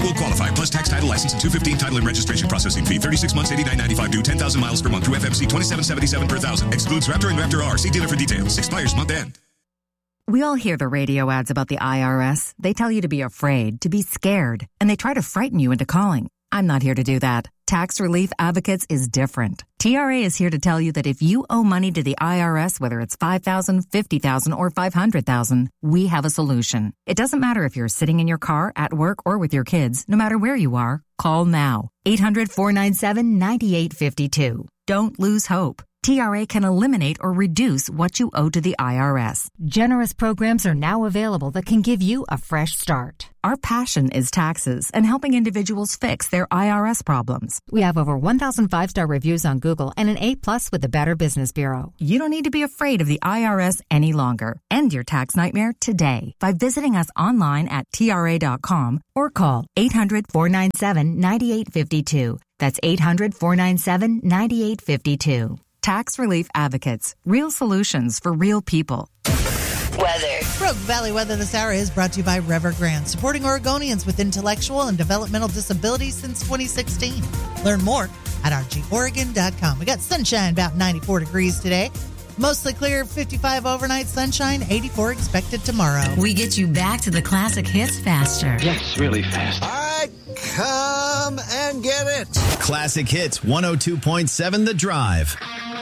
will qualify, plus tax, title, license, and 215 title and registration processing fee. 36 months, $89.95 due, 10,000 miles per month through FMC 2777 per thousand. Excludes Raptor and Raptor R. See dealer for details. Expires month end. We all hear the radio ads about the IRS. They tell you to be afraid, to be scared, and they try to frighten you into calling. I'm not here to do that. Tax Relief Advocates is different. TRA is here to tell you that if you owe money to the IRS, whether it's $5,000, $50,000, or $500,000, we have a solution. It doesn't matter if you're sitting in your car, at work, or with your kids. No matter where you are, call now. 800-497-9852. Don't lose hope. TRA can eliminate or reduce what you owe to the IRS. Generous programs are now available that can give you a fresh start. Our passion is taxes and helping individuals fix their IRS problems. We have over 1,000 5-star reviews on Google and an A+ with the Better Business Bureau. You don't need to be afraid of the IRS any longer. End your tax nightmare today by visiting us online at TRA.com or call 800-497-9852. That's 800-497-9852. Tax Relief Advocates. Real solutions for real people. Weather. Rogue Valley weather this hour is brought to you by Evergrande, supporting Oregonians with intellectual and developmental disabilities since 2016. Learn more at rgoregon.com. We got sunshine, about 94 degrees today. Mostly clear, 55 overnight sunshine, 84 expected tomorrow. We get you back to the classic hits faster. Yes, really fast. All right, come and get it. Classic Hits 102.7 The Drive.